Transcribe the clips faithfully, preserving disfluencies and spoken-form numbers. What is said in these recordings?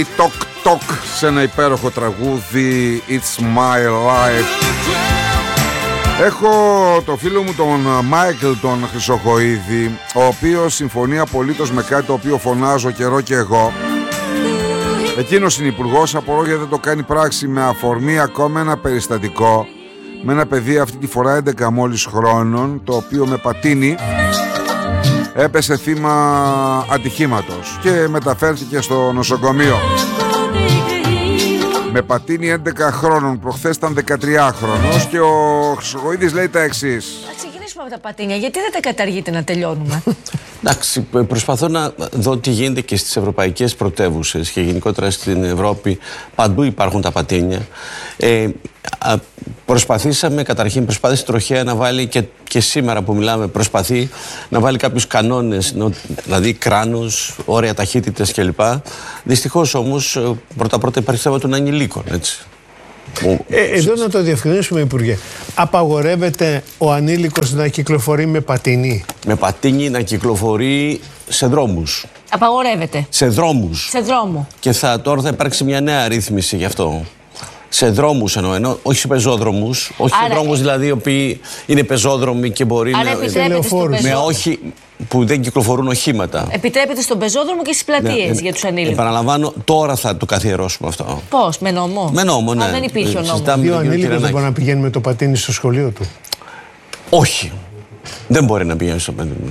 Τοκ τοκ σε ένα υπέροχο τραγούδι It's My Life. Έχω το φίλο μου τον Μάικλ τον Χρυσοχοΐδη, ο οποίος συμφωνεί απολύτως με κάτι το οποίο φωνάζω καιρό και εγώ. Εκείνος είναι υπουργός, απορώ γιατί δεν το κάνει πράξη, με αφορμή ακόμα ένα περιστατικό με ένα παιδί αυτή τη φορά έντεκα μόλις χρόνων, το οποίο με πατίνι έπεσε θύμα ατυχήματος και μεταφέρθηκε στο νοσοκομείο. Με πατίνι έντεκα χρόνων, προχθές ήταν δεκατριάχρονος και ο Χρυσοχοΐδης λέει τα εξής. Θα ξεκινήσουμε με τα πατίνια, γιατί δεν τα καταργείτε να τελειώνουμε? Εντάξει, προσπαθώ να δω τι γίνεται και στις ευρωπαϊκές πρωτεύουσες και γενικότερα στην Ευρώπη. Παντού υπάρχουν τα πατίνια. Ε, α, προσπαθήσαμε, καταρχήν προσπάθησε η τροχέα να βάλει και, και σήμερα που μιλάμε προσπαθεί να βάλει κάποιους κανόνες, δηλαδή κράνος, όρια ταχύτητες κλπ. Δυστυχώς όμως πρώτα πρώτα υπάρχει θέμα των ανηλίκων, έτσι. Ε, εδώ να το διευκρινίσουμε, Υπουργέ. Απαγορεύεται ο ανήλικος να κυκλοφορεί με πατίνι? Με πατίνι να κυκλοφορεί σε δρόμους. Απαγορεύεται. Σε δρόμους. Σε δρόμο. Και θα, τώρα θα υπάρξει μια νέα ρύθμιση γι' αυτό. Σε δρόμους εννοώ, ενώ, όχι σε πεζόδρομους. Όχι άρα, σε δρόμους δηλαδή οι οποίοι είναι πεζόδρομοι και μπορεί άρα να. Επιτρέπεται στον με όχι που δεν κυκλοφορούν οχήματα. Επιτρέπεται στον πεζόδρομο και στις πλατείες ναι, για τους ανήλικους. Επαναλαμβάνω, τώρα θα το καθιερώσουμε αυτό. Πώς, με νόμο? Με νόμο, ναι. Α, δεν υπήρχε ο νόμος. Δύο ανήλικος δεν μπορεί να πηγαίνει με το πατίνι στο σχολείο του? Όχι. Δεν μπορεί να πηγαίνει στο πατίνι.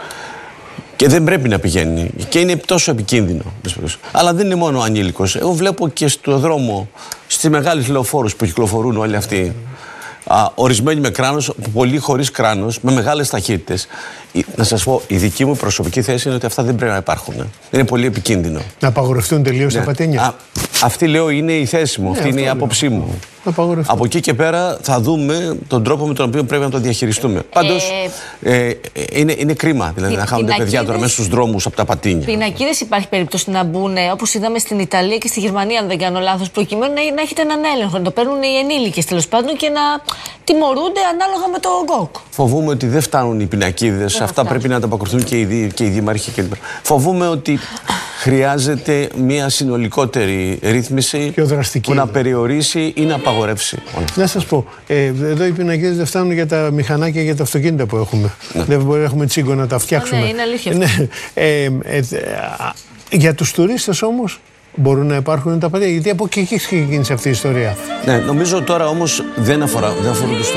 Και δεν πρέπει να πηγαίνει. Και είναι τόσο επικίνδυνο. Αλλά δεν είναι μόνο ο ανήλικος. Εγώ βλέπω και στο δρόμο, στις μεγάλες λεωφόρους που κυκλοφορούν όλοι αυτοί, α, ορισμένοι με κράνος, πολλοί χωρίς κράνος, με μεγάλες ταχύτητες. Να σας πω, η δική μου προσωπική θέση είναι ότι αυτά δεν πρέπει να υπάρχουν. Είναι πολύ επικίνδυνο. Να απαγορευτούν τελείως ναι. τα πατίνια. Α, αυτή λέω είναι η θέση μου, ναι, αυτή είναι η άποψή μου. Από εκεί και πέρα θα δούμε τον τρόπο με τον οποίο πρέπει να το διαχειριστούμε. Πάντως ε, ε, είναι, είναι κρίμα δηλαδή, να χάνονται παιδιά τώρα μέσα στους δρόμους από τα πατίνια. Πινακίδες υπάρχει περίπτωση να μπουν, όπως είδαμε στην Ιταλία και στη Γερμανία, αν δεν κάνω λάθος, προκειμένου να, να έχετε έναν έλεγχο, να το παίρνουν οι ενήλικες τέλος πάντων και να τιμωρούνται ανάλογα με το γκόκ. Φοβούμαι ότι δεν φτάνουν οι πινακίδες, αυτά φτάνουν. Πρέπει να ανταποκριθούν και οι, δι, και οι δήμαρχοι κλπ. Φοβούμαι ότι χρειάζεται μια συνολικότερη ρύθμιση που να περιορίσει ή να απαγορεύσει. Να σας πω, ε, εδώ οι πινακίδες δεν φτάνουν για τα μηχανάκια, για τα αυτοκίνητα που έχουμε. Ναι. Δεν μπορεί να έχουμε τσίγκο να τα φτιάξουμε. Ναι, είναι αλήθεια. Ναι, ε, ε, ε, για τους τουρίστες όμως μπορούν να υπάρχουν τα πατίνια, γιατί από εκεί ξεκίνησε αυτή η ιστορία. Ναι, νομίζω τώρα όμως δεν αφορά, δεν αφορούν τους